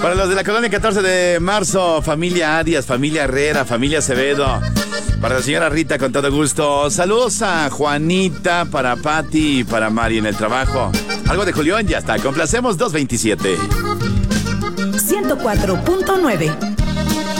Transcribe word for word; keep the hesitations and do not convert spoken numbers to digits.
Para los de la colonia catorce de marzo, familia Arias, familia Herrera, familia Acevedo. Para la señora Rita, con todo gusto. Saludos a Juanita, para Pati y para Mari en el trabajo. Algo de Julián, ya está. Complacemos dos veintisiete. ciento cuatro punto nueve.